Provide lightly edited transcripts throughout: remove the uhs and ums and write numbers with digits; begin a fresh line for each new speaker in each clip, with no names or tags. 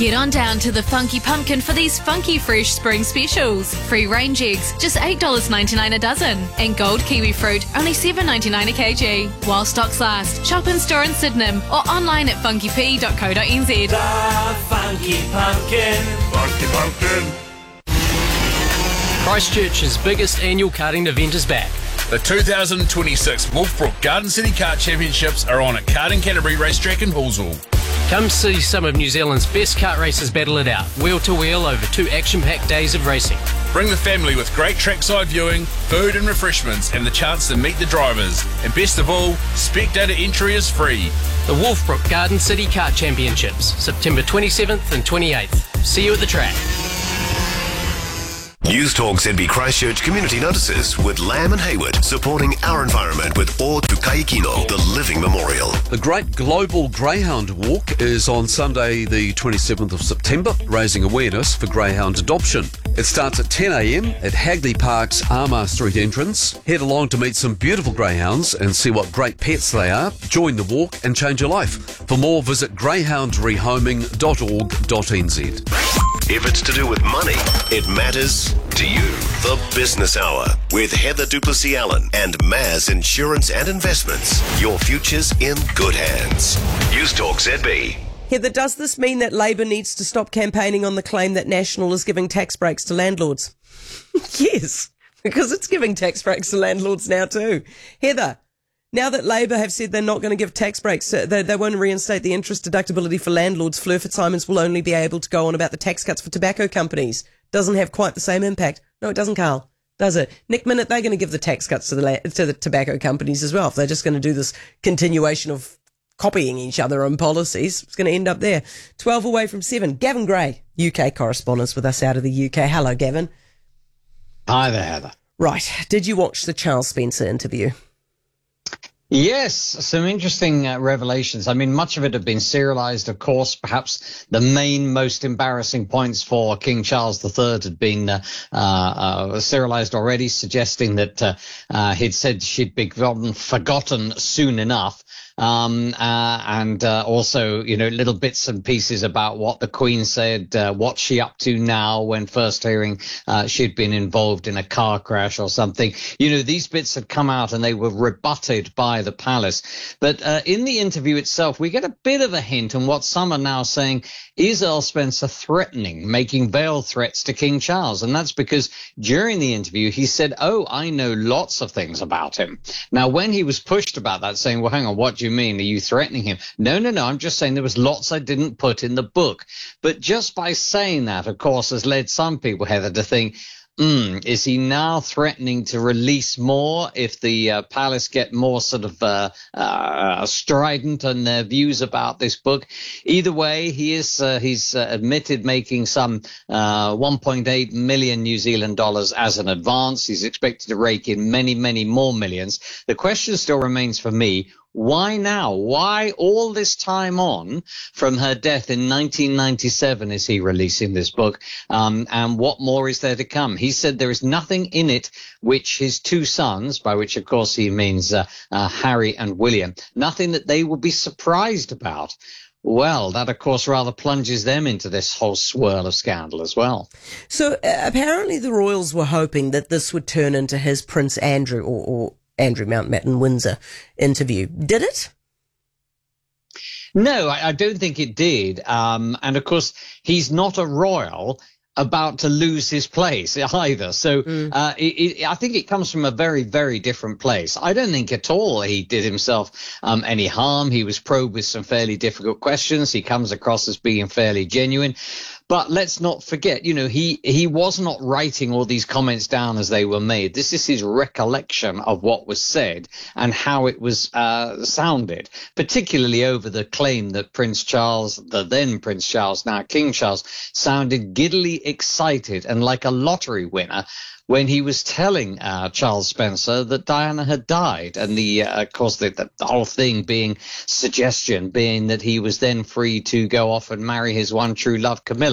Get on down to the Funky Pumpkin for these funky fresh spring specials. Free range eggs, just $8.99 a dozen. And gold kiwi fruit, only $7.99 a kg. While stocks last, shop in store in Sydenham or online at funkyp.co.nz.
The Funky Pumpkin.
Funky Pumpkin.
Christchurch's biggest annual karting event is back.
The 2026 Wolfbrook Garden City Kart Championships are on at Karting Canterbury Racetrack in Hallsville.
Come see some of New Zealand's best kart racers battle it out, wheel to wheel over 2 action-packed days of racing.
Bring the family with great trackside viewing, food and refreshments, and the chance to meet the drivers. And best of all, spectator entry is free.
The Wolfbrook Garden City Kart Championships, September 27th and 28th. See you at the track.
News Talk ZB Christchurch Community Notices with Lamb and Hayward, supporting our environment with O Tukaikino, the living memorial.
The Great Global Greyhound Walk is on Sunday the 27th of September, raising awareness for greyhound adoption. It starts at 10 a.m. at Hagley Park's Armour Street entrance. Head along to meet some beautiful greyhounds and see what great pets they are. Join the walk and change your life. For more, visit greyhoundrehoming.org.nz.
If it's to do with money, it matters to you. The Business Hour with Heather Duplessis Allen and Maz Insurance and Investments. Your future's in good hands. News Talk ZB.
Heather, does this mean that Labour needs to stop campaigning on the claim that National is giving tax breaks to landlords? Yes, because it's giving tax breaks to landlords now too. Heather, now that Labour have said they're not going to give tax breaks, they won't reinstate the interest deductibility for landlords, Fleur Fitzsimons will only be able to go on about the tax cuts for tobacco companies. Doesn't have quite the same impact. No, it doesn't, Carl. Does it? Nick Minute, they're going to give the tax cuts to the tobacco companies as well. If they're just going to do this continuation of copying each other on policies, it's going to end up there. 12 away from 7. Gavin Gray, UK correspondent with us out of the UK. Hello, Gavin.
Hi there, Heather.
Right. Did you watch the Charles Spencer interview?
Yes, some interesting revelations. I mean, much of it had been serialized, of course. Perhaps the main, most embarrassing points for King Charles III had been serialized already, suggesting that he'd said she'd be forgotten soon enough. And also, you know, little bits and pieces about what the Queen said, what's she up to now when first hearing she'd been involved in a car crash or something. You know, these bits had come out and they were rebutted by the palace. But in the interview itself, we get a bit of a hint on what some are now saying is Earl Spencer threatening, making veiled threats to King Charles. And that's because during the interview, he said, oh, I know lots of things about him. Now, when he was pushed about that, saying, well, hang on, what do you mean? Are you threatening him? No, I'm just saying there was lots I didn't put in the book. But just by saying that, of course, has led some people, Heather, to think, is he now threatening to release more if the palace get more sort of strident on their views about this book? Either way, he's admitted making some 1.8 million New Zealand dollars as an advance. He's expected to rake in many, many more millions. The question still remains for me, why now? Why all this time on from her death in 1997 is he releasing this book? And what more is there to come? He said there is nothing in it which his two sons, by which of course he means Harry and William, nothing that they will be surprised about. Well, that, of course, rather plunges them into this whole swirl of scandal as well.
So apparently the royals were hoping that this would turn into his Prince Andrew or Andrew Mountbatten Windsor interview. Did it?
No, I don't think it did. And of course, he's not a royal about to lose his place either. So I think it comes from a very, very different place. I don't think at all he did himself any harm. He was probed with some fairly difficult questions. He comes across as being fairly genuine. But let's not forget, you know, he was not writing all these comments down as they were made. This is his recollection of what was said and how it was sounded, particularly over the claim that Prince Charles, the then Prince Charles, now King Charles, sounded giddily excited and like a lottery winner when he was telling Charles Spencer that Diana had died. And of course, the whole thing being suggestion being that he was then free to go off and marry his one true love, Camilla.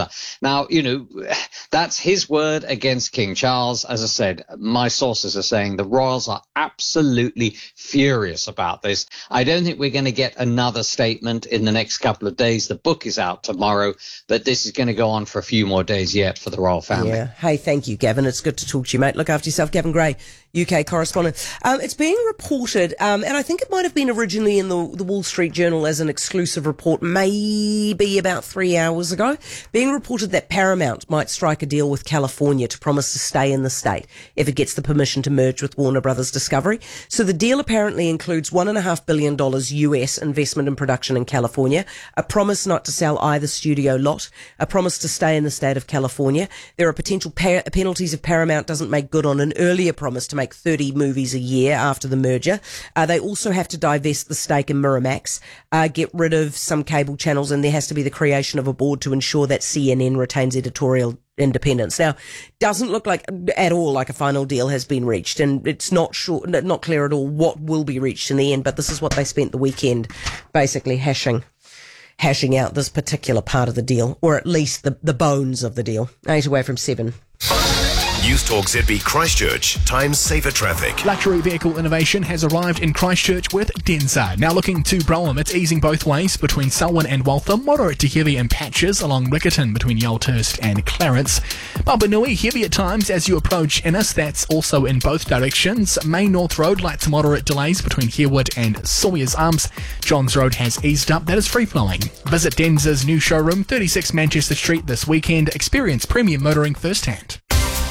Now, that's his word against King Charles. As I said, my sources are saying the royals are absolutely furious about this. I don't think we're going to get another statement in the next couple of days. The book is out tomorrow, but this is going to go on for a few more days yet for the royal family.
Yeah. Hey, thank you, Gavin. It's good to talk to you, mate. Look after yourself. Gavin Gray, UK correspondent. It's being reported, and I think it might have been originally in the Wall Street Journal as an exclusive report, maybe about 3 hours ago, being reported that Paramount might strike a deal with California to promise to stay in the state if it gets the permission to merge with Warner Brothers Discovery. So the deal apparently includes $1.5 billion US investment in production in California, a promise not to sell either studio lot, a promise to stay in the state of California. There are potential penalties if Paramount doesn't make good on an earlier promise to make 30 movies a year after the merger. They also have to divest the stake in Miramax, get rid of some cable channels, and there has to be the creation of a board to ensure that CNN retains editorial independence. Now, doesn't look like at all like a final deal has been reached, and it's not clear at all what will be reached in the end, but this is what they spent the weekend basically hashing out this particular part of the deal, or at least the bones of the deal. 8 away from 7.
News Talk ZB Christchurch, times safer traffic.
Luxury vehicle innovation has arrived in Christchurch with Denza. Now looking to Brougham, it's easing both ways between Selwyn and Waltham, moderate to heavy in patches along Riccarton between Yalthurst and Clarence. Papanui, heavy at times as you approach Innis, that's also in both directions. Main North Road, light to moderate delays between Harewood and Sawyers Arms. Johns Road has eased up, that is free flowing. Visit Denza's new showroom, 36 Manchester Street this weekend. Experience premium motoring firsthand.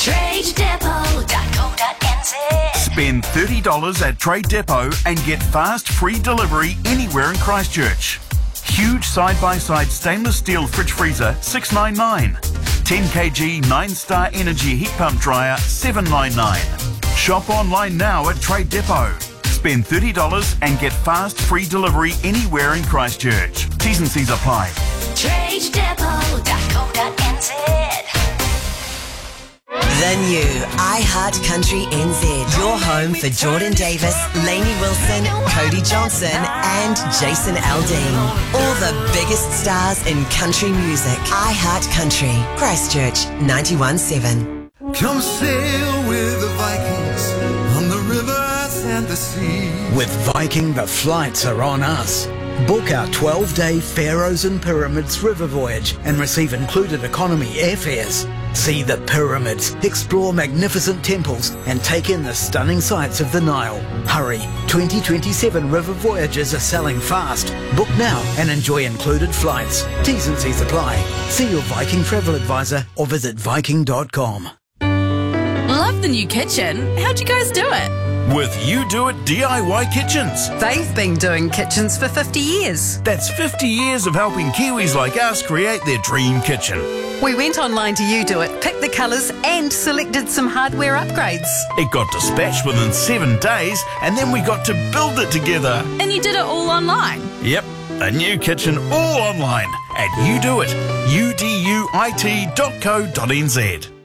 TradeDepot.co.nz. Spend $30 at Trade Depot and get fast free delivery anywhere in Christchurch. Huge side-by-side stainless steel fridge freezer, $699. 10 kg 9-star energy heat pump dryer, $799. Shop online now at Trade Depot. Spend $30 and get fast free delivery anywhere in Christchurch. T's and C's apply.
TradeDepot.co.nz. The new iHeart Country NZ. Your home for Jordan Davis, Lainey Wilson, Cody Johnson and Jason Aldean. All the biggest stars in country music. iHeart Country. Christchurch 91.7.
Come sail with the Vikings on the rivers and the sea.
With Viking, the flights are on us. Book our 12-day Pharaohs and Pyramids river voyage and receive included economy airfares. See the pyramids, explore magnificent temples and take in the stunning sights of the Nile. Hurry, 2027 river voyages are selling fast. Book now and enjoy included flights. T's and C's apply. See your Viking travel advisor or visit Viking.com.
Love the new kitchen. How'd you guys do it?
With You Do It DIY Kitchens.
They've been doing kitchens for 50 years.
That's 50 years of helping Kiwis like us create their dream kitchen.
We went online to You Do It, picked the colours and selected some hardware upgrades.
It got dispatched within 7 days and then we got to build it together.
And you did it all online?
Yep, a new kitchen all online at You Do It, uduit.co.nz.